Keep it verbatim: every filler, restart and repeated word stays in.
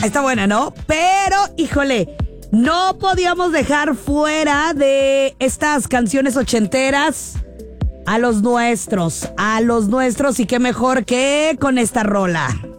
Está buena, ¿no? Pero, híjole, no podíamos dejar fuera de estas canciones ochenteras a los nuestros, a los nuestros, y qué mejor que con esta rola.